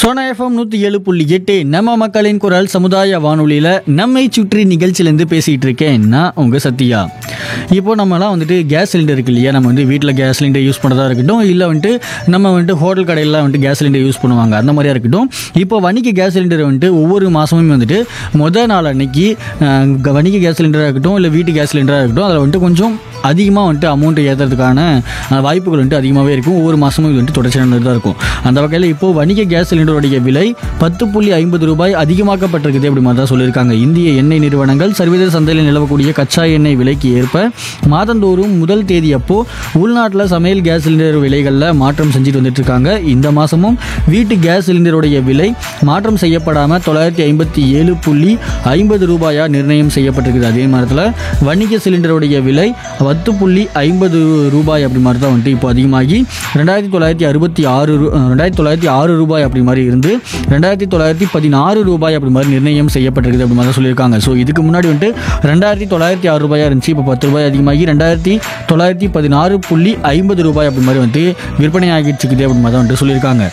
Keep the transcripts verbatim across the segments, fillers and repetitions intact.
Sona FM நூற்றி ஏழு புள்ளி எட்டு நம்ம மக்களின் குரல் சமுதாய வானொலியில் நம்மை சுற்றி நிகழ்ச்சியிலேருந்து பேசிகிட்டு இருக்கேன் நான் உங்கள் சத்யா. இப்போ நம்மலாம் வந்துட்டு கேஸ் சிலிண்டர் இருக்கு இல்லையா, நம்ம வந்து வீட்டில் கேஸ் சிலிண்டர் யூஸ் பண்ணுறதா இருக்கட்டும், இல்லை வந்துட்டு நம்ம வந்துட்டு ஹோட்டல் கடையிலாம் வந்துட்டு கேஸ் சிலிண்டர் யூஸ் பண்ணுவாங்க, அந்த மாதிரியா இருக்கட்டும். இப்போ வணிக கேஸ் சிலிண்டர் வந்துட்டு ஒவ்வொரு மாதமும் வந்துட்டு முதல் நாள் அன்னைக்கு வணிக கேஸ் சிலிண்டராக இருக்கட்டும் இல்லை வீட்டு கேஸ் சிலிண்டராக இருக்கட்டும், அதில் வந்துட்டு கொஞ்சம் அதிகமாக வந்துட்டு அமௌண்ட்டு ஏற்றுறதுக்கான வாய்ப்புகள் வந்துட்டு அதிகமாகவே இருக்கும். ஒவ்வொரு மாதமும் இது வந்துட்டு தொடர்ச்சியான தான் இருக்கும். அந்த வகையில் இப்போது வணிக கேஸ் சிலிண்டருடைய விலை பத்து புள்ளி ஐம்பது ரூபாய் அதிகமாக்கப்பட்டிருக்குது அப்படி மாதிரி தான் சொல்லியிருக்காங்க. இந்திய எண்ணெய் நிறுவனங்கள் சர்வதேச சந்தையில் நிலவக்கூடிய கச்சா எண்ணெய் விலைக்கு ஏற்ப மாதந்தோறும் முதல் தேதி அப்போ உள்நாட்டில் சமையல் கேஸ் சிலிண்டர் விலைகளில் மாற்றம் செஞ்சுட்டு வந்துட்டு இருக்காங்க. இந்த மாதமும் வீட்டு கேஸ் சிலிண்டருடைய விலை மாற்றம் செய்யப்படாமல் தொள்ளாயிரத்தி ஐம்பத்தி ஏழு புள்ளி ஐம்பது ரூபாயாக நிர்ணயம் செய்யப்பட்டிருக்குது. அதே நேரத்தில் வணிக சிலிண்டருடைய விலை பத்து புள்ளி ஐம்பது ரூபாய் அப்படி மாதிரி தான் வந்துட்டு இப்போ அதிகமாகி ரெண்டாயிரத்தி தொள்ளாயிரத்தி அறுபத்தி ஆறு ரெண்டாயிரத்தி தொள்ளாயிரத்தி ஆறு ரூபாய் அப்படி மாதிரி இருந்து ரெண்டாயிரத்தி தொள்ளாயிரத்தி பதினாறு ரூபாய் அப்படி மாதிரி நிர்ணயம் செய்யப்பட்டிருக்குது அப்படி மாதிரி சொல்லியிருக்காங்க. ஸோ இதுக்கு முன்னாடி வந்துட்டு ரெண்டாயிரத்தி தொள்ளாயிரத்தி ஆறு ரூபாயாக இருந்துச்சு, இப்போ பத்து ரூபாய் அதிகமாகி ரெண்டாயிரத்தி தொள்ளாயிரத்தி பதினாறு புள்ளி ஐம்பது ரூபாய் அப்படி மாதிரி வந்துட்டு விற்பனை ஆகிட்டு இருக்குது அப்படி மாதிரி தான் வந்துட்டு சொல்லியிருக்காங்க.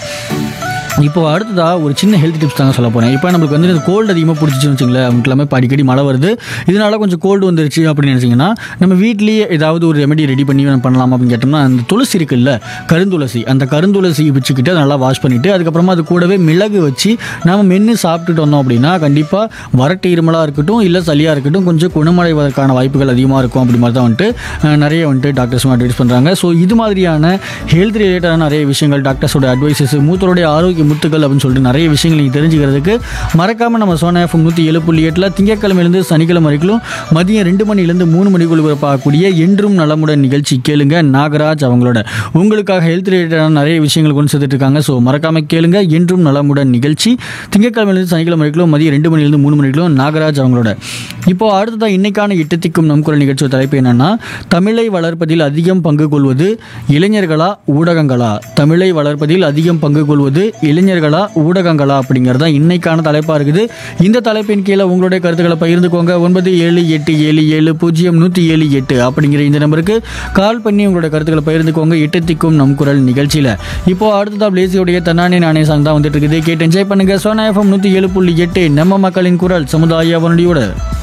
இப்போ அடுத்ததாக ஒரு சின்ன ஹெல்த் டிப்ஸ் தாங்க சொல்ல போனேன். இப்போ நம்மளுக்கு வந்து இந்த கோல்டு அதிகமாக பிடிச்சிச்சுன்னு வச்சுங்களேன், அவங்களுக்கு எல்லாமே இப்போ அடிக்கடி மழை வருது, இதனால கொஞ்சம் கோல்டு வந்துருச்சு அப்படின்னு நினச்சிங்கன்னா நம்ம வீட்லேயே ஏதாவது ஒரு ரெமெடி ரெடி பண்ணி பண்ணலாம் அப்படின்னு கேட்டோம்னா, அந்த துளசி இருக்குல்ல, கருந்துளசி, அந்த கருந்துளசி வச்சுக்கிட்டு அதை நல்லா வாஷ் பண்ணிவிட்டு அதுக்கப்புறமா அது கூடவே மிளகு வச்சு நம்ம மென்று சாப்பிட்டுட்டு வந்தோம் அப்படின்னா கண்டிப்பாக வறட்டு இருமலாக இருக்கட்டும் இல்லை சளியாக இருக்கட்டும் கொஞ்சம் குணமடைவதற்கான வாய்ப்புகள் அதிகமாக இருக்கும். அப்படி மாதிரி தான் வந்துட்டு நிறைய வந்துட்டு டாக்டர்ஸும் அட்வைஸ் பண்ணுறாங்க. ஸோ இது மாதிரியான ஹெல்த் ரிலேட்டடான நிறைய விஷயங்கள், டாக்டர்ஸோட அட்வைசஸ், மூத்தருடைய ஆரோக்கிய முத்துக்கள் அப்படின்னு சொல்லிட்டு நிறைய விஷயங்கள் நீங்கள் தெரிஞ்சுக்கிறதுக்கு மறக்காமல் நம்ம சோனா எஃப்எம் நூற்றி ஏழு புள்ளி எட்டில் திங்கட்கிழமையிலேருந்து சனிக்கிழமை வரைக்கும் மதியம் ரெண்டு மணிலேருந்து மூணு மணிக்குள்ள பார்க்கக்கூடிய என்றும் நலமுடன் நிகழ்ச்சி கேளுங்க. நாகராஜ் அவங்களோட உங்களுக்காக ஹெல்த் ரிலேட்டடான நிறைய விஷயங்கள் கொண்டு சேர்த்துட்டு இருக்காங்க. ஸோ மறக்காமல் கேளுங்க என்றும் நலமுடன் நிகழ்ச்சி திங்கட்கிழமையிலேருந்து சனிக்கிழமை வரைக்கும் மதியம் ரெண்டு மணிலேருந்து மூணு மணிக்கும் நாகராஜ் அவங்களோட. இப்போ அடுத்ததான் இன்னைக்கான எட்டத்திக்கும் நம் குரல் நிகழ்ச்சியோட தலைப்பு என்னன்னா, தமிழை வளர்ப்பதில் அதிகம் பங்கு கொள்வது இளைஞர்களா ஊடகங்களா? தமிழை வளர்ப்பதில் அதிகம் பங்கு கொள்வது இளைஞர்களா ஊடகங்களா அப்படிங்கிறது தான் இன்னைக்கான தலைப்பாக இருக்குது. இந்த தலைப்பின் கீழே உங்களுடைய கருத்துக்களை பகிர்ந்துக்கோங்க. ஒன்பது ஏழு எட்டு ஏழு ஏழு பூஜ்ஜியம் நூற்றி ஏழு எட்டு அப்படிங்கிற இந்த நம்பருக்கு கால் பண்ணி உங்களுடைய கருத்துக்களை பகிர்ந்துக்கோங்க எட்டத்திக்கும் நம் குரல் நிகழ்ச்சியில். இப்போ அடுத்ததாக பிளேசியோடைய தன்னானே நானே சாங் தான் வந்துட்டு இருக்குது. கேட்டு என்ஜாய் பண்ணுங்க. சோனா எஃப்எம் நூற்றி ஏழு புள்ளி எட்டு நம்ம மக்களின் குரல் சமுதாய வானொலியோட.